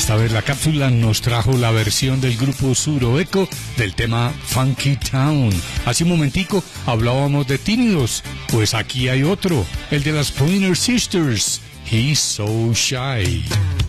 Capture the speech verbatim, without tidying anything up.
Esta vez la cápsula nos trajo la versión del grupo Suroeco del tema Funky Town. Hace un momentico hablábamos de tímidos, pues aquí hay otro, el de las Pointer Sisters, He's So Shy.